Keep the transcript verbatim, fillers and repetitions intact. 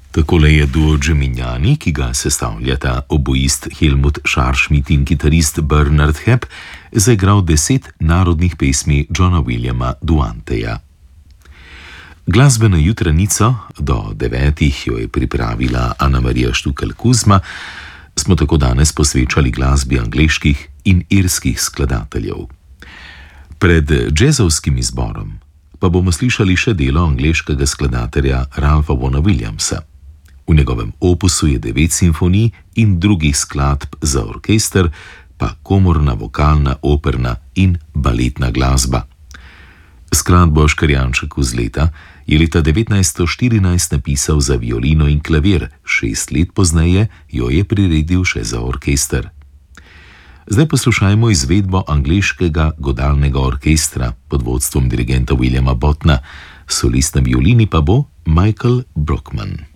Takole je duo Gemignani, ki ga sestavljata oboist Helmut Scharschmidt in kitarist Bernard Hepp, zaigral deset narodnih pesmi Johna Williama Duanteja. Glasbeno jutranico, do devetih jo je pripravila Ana Marija Štukelj-Kuzma, smo tako danes posvečali glasbi angleških in irskih skladateljev. Pred džezovskim izborom pa bomo slišali še delo angleškega skladatelja Ralpha Vaughana Williamsa. V njegovem opusu je devet simfonij in drugih skladb za orkester, pa komorna, vokalna, operna in baletna glasba. Skladbo o Škrjančeku z leta je leta devetnajststo štirinajst napisal za violino in klavir, šest let pozneje jo je priredil še za orkester. Zdaj poslušajmo izvedbo angleškega godalnega orkestra pod vodstvom dirigenta Williama Bottna, solist na violini pa bo Michael Brockman.